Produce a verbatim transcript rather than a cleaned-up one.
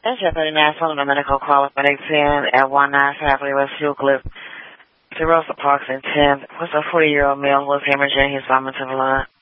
Engine thirty-nine, phone a medical call with Medic ten at one nine five West Fuel Clip to Rosa Parks in ten. What's a forty-year-old male who was hemorrhaging his vomitive blood?